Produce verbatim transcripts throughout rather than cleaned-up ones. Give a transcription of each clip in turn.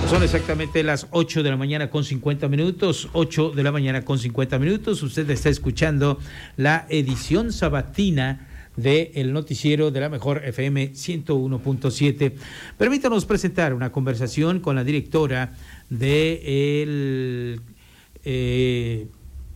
Son exactamente las ocho de la mañana con cincuenta minutos, ocho de la mañana con cincuenta minutos. Usted está escuchando la edición sabatina del noticiero de la mejor F M ciento uno punto siete. Permítanos presentar una conversación con la directora del eh,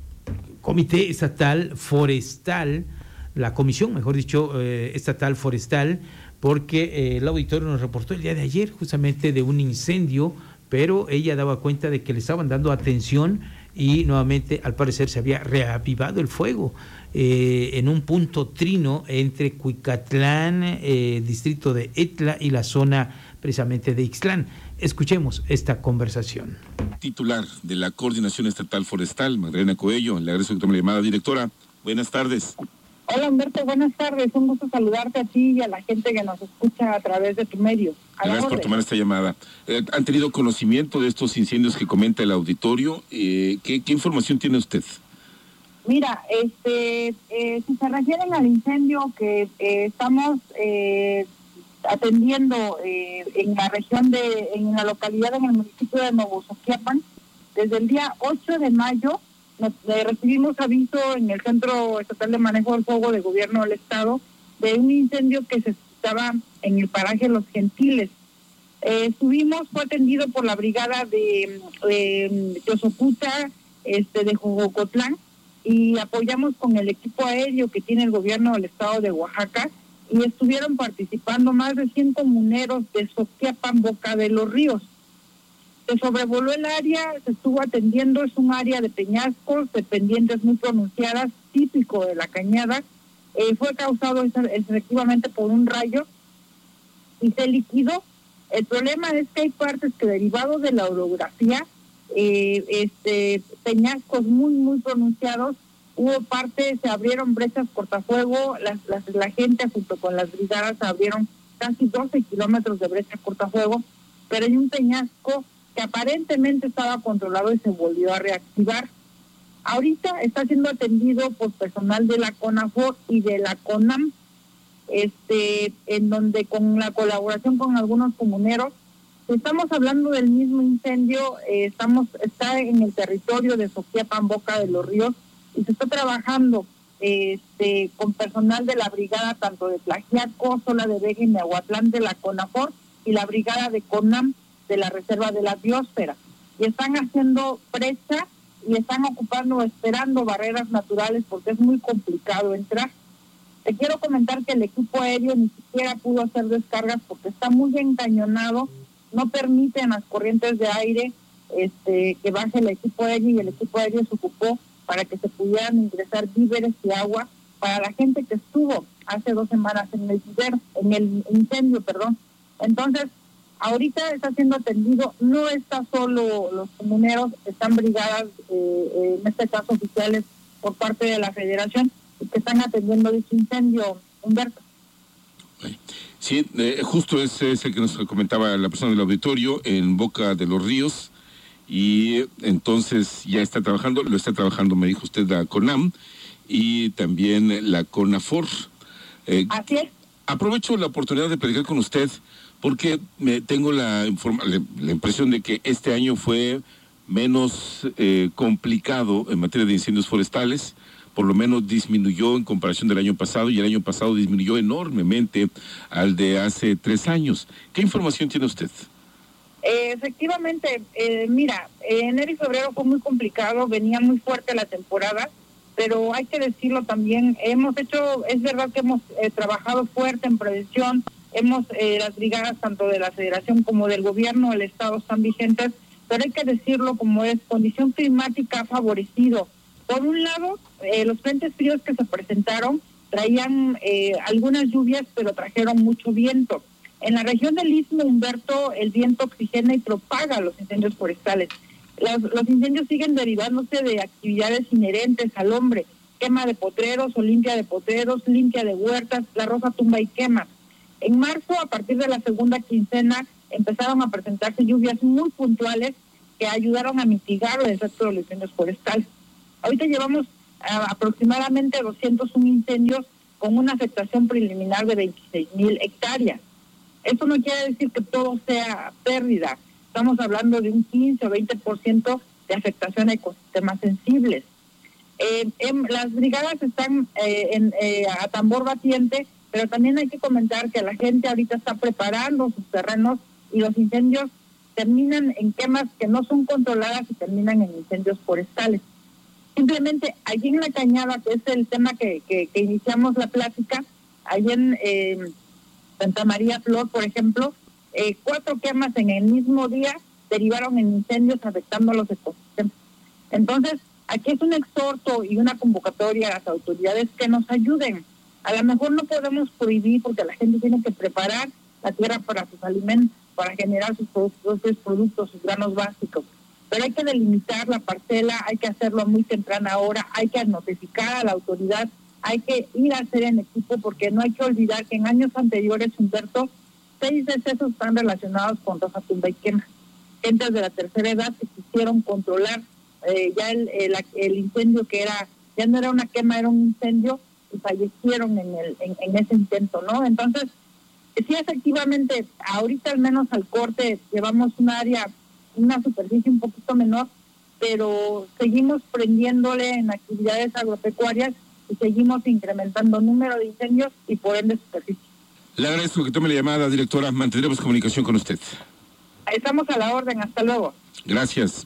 Comité Estatal Forestal, la comisión, mejor dicho, eh, estatal forestal, porque eh, el auditorio nos reportó el día de ayer justamente de un incendio, pero ella daba cuenta de que le estaban dando atención y nuevamente al parecer se había reavivado el fuego eh, en un punto trino entre Cuicatlán, eh, distrito de Etla, y la zona precisamente de Ixtlán. Escuchemos esta conversación. Titular de la Coordinación Estatal Forestal, Magdalena Coello, le agradezco que tome la llamada. Directora, buenas tardes. Hola Humberto, buenas tardes, un gusto saludarte a ti y a la gente que nos escucha a través de tu medio. Gracias por tomar esta llamada. Eh, ¿Han tenido conocimiento de estos incendios que comenta el auditorio? Eh, ¿qué, ¿Qué información tiene usted? Mira, este, eh, si se refieren al incendio que eh, estamos eh, atendiendo eh, en la región de, en la localidad, en el municipio de Mogosoquiapan, desde el día ocho de mayo, Nos, eh, recibimos aviso en el Centro Estatal de Manejo del Fuego de Gobierno del Estado de un incendio que se suscitaba en el paraje Los Gentiles. Eh, estuvimos, fue atendido por la brigada de, de, de Osocuta, este, de Jojocotlán, y apoyamos con el equipo aéreo que tiene el Gobierno del Estado de Oaxaca, y estuvieron participando más de cien comuneros de Soquiapan, Boca de los Ríos. Se sobrevoló el área, se estuvo atendiendo, es un área de peñascos, de pendientes muy pronunciadas, típico de la cañada. Eh, fue causado efectivamente por un rayo y se liquidó. El problema es que hay partes que, derivado de la orografía, eh, este, peñascos muy, muy pronunciados, hubo partes, se abrieron brechas cortafuego, las, las, la gente junto con las brigadas abrieron casi doce kilómetros de brecha cortafuego, pero hay un peñasco que aparentemente estaba controlado y se volvió a reactivar. Ahorita está siendo atendido por personal de la CONAFOR y de la CONAM, este, en donde con la colaboración con algunos comuneros, estamos hablando del mismo incendio, eh, estamos está en el territorio de Soquiapan, Boca de los Ríos, y se está trabajando este, con personal de la brigada tanto de Tlaxiaco, Sola de Vega y Miahuatlán de la CONAFOR y la brigada de CONAM de la Reserva de la Biosfera, y están haciendo brecha y están ocupando, esperando barreras naturales porque es muy complicado entrar. Te quiero comentar que el equipo aéreo ni siquiera pudo hacer descargas porque está muy encañonado, no permiten las corrientes de aire este, que baje el equipo aéreo, y el equipo aéreo se ocupó para que se pudieran ingresar víveres y agua para la gente que estuvo hace dos semanas en el, en el incendio, perdón. Entonces, ahorita está siendo atendido, no está solo los comuneros, están brigadas, eh, en este caso oficiales por parte de la Federación, que están atendiendo este incendio, Humberto. Sí, eh, justo es ese que nos comentaba la persona del auditorio, en Boca de los Ríos, y entonces ya está trabajando, lo está trabajando, me dijo usted, la CONAM y también la CONAFOR. Eh, Así es. Aprovecho la oportunidad de platicar con usted, porque me tengo la, informa, la, la impresión de que este año fue menos eh, complicado en materia de incendios forestales, por lo menos disminuyó en comparación del año pasado, y el año pasado disminuyó enormemente al de hace tres años. ¿Qué información tiene usted? Eh, efectivamente, eh, mira, enero y febrero fue muy complicado, venía muy fuerte la temporada, pero hay que decirlo también, hemos hecho, es verdad que hemos eh, trabajado fuerte en prevención, hemos, eh, las brigadas tanto de la Federación como del Gobierno del Estado están vigentes, pero hay que decirlo como es, condición climática ha favorecido. Por un lado, eh, los frentes fríos que se presentaron traían eh, algunas lluvias, pero trajeron mucho viento. En la región del Istmo, Humberto, el viento oxigena y propaga los incendios forestales. Los, los incendios siguen derivándose de actividades inherentes al hombre, quema de potreros o limpia de potreros, limpia de huertas, la rosa tumba y quema. En marzo, a partir de la segunda quincena, empezaron a presentarse lluvias muy puntuales que ayudaron a mitigar el efecto de los incendios forestales. Ahorita llevamos uh, aproximadamente doscientos uno incendios con una afectación preliminar de veintiséis mil hectáreas. Esto no quiere decir que todo sea pérdida. estamos hablando de un quince o veinte por ciento de afectación a ecosistemas sensibles. Eh, en, las brigadas están eh, en, eh, a tambor batiente, pero también hay que comentar que la gente ahorita está preparando sus terrenos y los incendios terminan en quemas que no son controladas y terminan en incendios forestales. Simplemente allí en la Cañada, que es el tema que, que, que iniciamos la plática, allí en eh, Santa María Flor, por ejemplo, eh, cuatro quemas en el mismo día derivaron en incendios afectando a los ecosistemas. Entonces, aquí es un exhorto y una convocatoria a las autoridades que nos ayuden. A lo mejor no podemos prohibir porque la gente tiene que preparar la tierra para sus alimentos, para generar sus propios productos, sus granos básicos. Pero hay que delimitar la parcela, hay que hacerlo a muy temprana hora, hay que notificar a la autoridad, hay que ir a hacer en equipo, porque no hay que olvidar que en años anteriores, Humberto, seis decesos están relacionados con roja, tumba y quema. Gentes de la tercera edad que quisieron controlar eh, ya el, el, el incendio, que era, ya no era una quema, era un incendio, y fallecieron en, el, en, en ese intento, ¿no? Entonces, sí, efectivamente, ahorita al menos al corte llevamos un área, una superficie un poquito menor, pero seguimos prendiéndole en actividades agropecuarias y seguimos incrementando número de incendios y por ende superficie. Le agradezco que tome la llamada, directora. Mantendremos comunicación con usted. Estamos a la orden. Hasta luego. Gracias.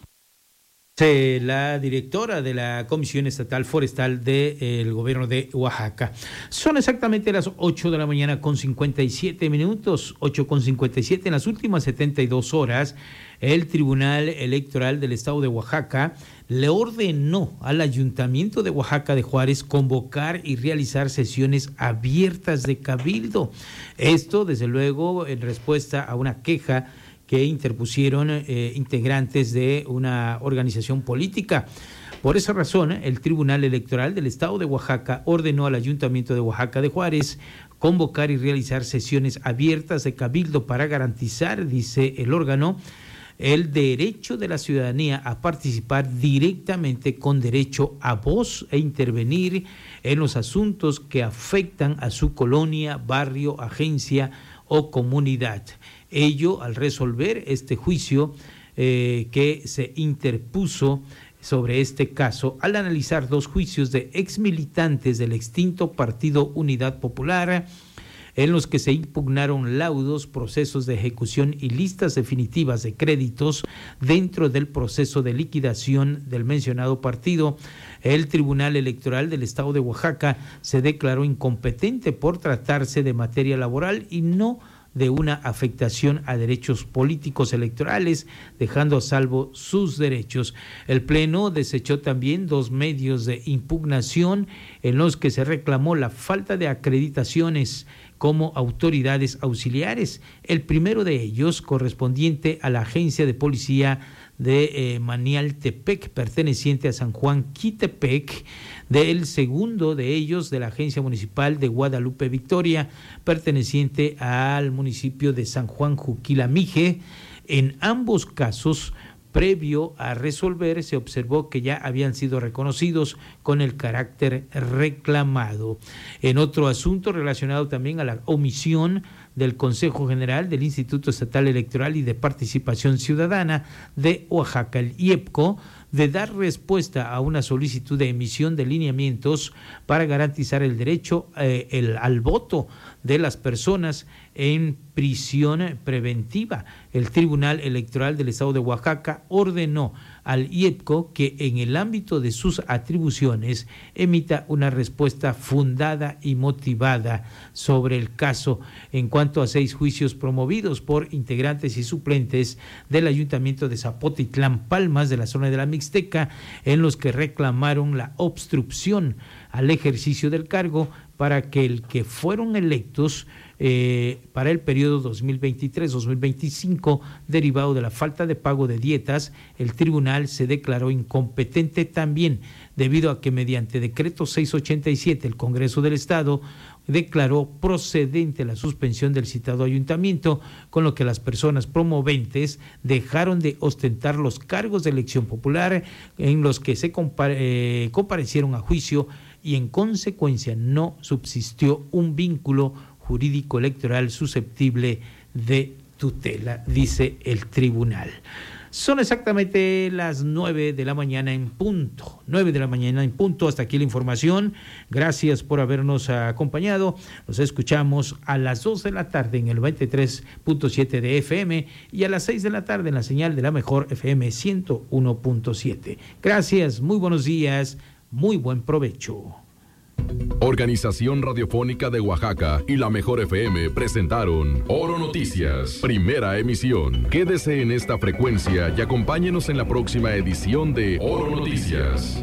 La directora de la Comisión Estatal Forestal del Gobierno de Oaxaca. Son exactamente las ocho de la mañana con cincuenta y siete minutos, ocho con cincuenta y siete. En las últimas setenta y dos horas, el Tribunal Electoral del Estado de Oaxaca le ordenó al Ayuntamiento de Oaxaca de Juárez convocar y realizar sesiones abiertas de cabildo. Esto, desde luego, en respuesta a una queja que interpusieron eh, integrantes de una organización política. Por esa razón, el Tribunal Electoral del Estado de Oaxaca ordenó al Ayuntamiento de Oaxaca de Juárez convocar y realizar sesiones abiertas de cabildo para garantizar, dice el órgano, el derecho de la ciudadanía a participar directamente con derecho a voz e intervenir en los asuntos que afectan a su colonia, barrio, agencia o comunidad. Ello al resolver este juicio eh, que se interpuso sobre este caso al analizar dos juicios de exmilitantes del extinto Partido Unidad Popular, en los que se impugnaron laudos, procesos de ejecución y listas definitivas de créditos dentro del proceso de liquidación del mencionado partido. El Tribunal Electoral del Estado de Oaxaca se declaró incompetente por tratarse de materia laboral y no de una afectación a derechos políticos electorales, dejando a salvo sus derechos. El Pleno desechó también dos medios de impugnación en los que se reclamó la falta de acreditaciones como autoridades auxiliares. El primero de ellos, correspondiente a la Agencia de Policía de eh, Manialtepec, perteneciente a San Juan Quitepec, del segundo de ellos de la Agencia Municipal de Guadalupe Victoria, perteneciente al municipio de San Juan Juquilamije. En ambos casos, previo a resolver, se observó que ya habían sido reconocidos con el carácter reclamado. En otro asunto relacionado también a la omisión del Consejo General del Instituto Estatal Electoral y de Participación Ciudadana de Oaxaca, el I E P C O, de dar respuesta a una solicitud de emisión de lineamientos para garantizar el derecho eh, el, al voto de las personas en prisión preventiva. El Tribunal Electoral del Estado de Oaxaca ordenó al I E P C O que en el ámbito de sus atribuciones emita una respuesta fundada y motivada sobre el caso. En cuanto a seis juicios promovidos por integrantes y suplentes del Ayuntamiento de Zapotitlán Palmas, de la zona de la Mixteca, en los que reclamaron la obstrucción al ejercicio del cargo para que el que fueron electos eh, para el periodo dos mil veintitrés dos mil veinticinco, derivado de la falta de pago de dietas, el tribunal se declaró incompetente también, debido a que mediante decreto seiscientos ochenta y siete el Congreso del Estado declaró procedente la suspensión del citado ayuntamiento, con lo que las personas promoventes dejaron de ostentar los cargos de elección popular en los que se compare, eh, comparecieron a juicio, y en consecuencia no subsistió un vínculo jurídico electoral susceptible de tutela, dice el tribunal. Son exactamente las nueve de la mañana en punto. Nueve de la mañana en punto. Hasta aquí la información. Gracias por habernos acompañado. Nos escuchamos a las dos de la tarde en el noventa y tres punto siete de F M y a las seis de la tarde en la señal de la mejor F M ciento uno punto siete. Gracias, muy buenos días, muy buen provecho. Organización Radiofónica de Oaxaca y la Mejor F M presentaron Oro Noticias, primera emisión. Quédese en esta frecuencia y acompáñenos en la próxima edición de Oro Noticias.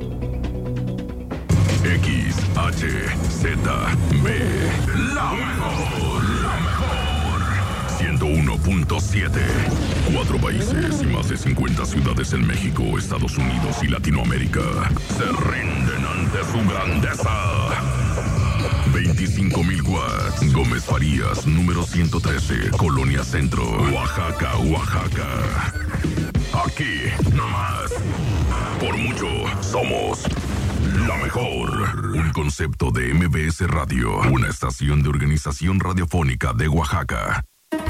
X, H, Z, B, la mejor, la mejor. ciento uno punto siete. Cuatro países y más de cincuenta ciudades en México, Estados Unidos y Latinoamérica se rinden ante su grandeza. veinticinco mil watts. Gómez Farías, número ciento trece, Colonia Centro, Oaxaca, Oaxaca. Aquí, nomás. Por mucho, somos la mejor. Un concepto de M B S Radio, una estación de Organización Radiofónica de Oaxaca.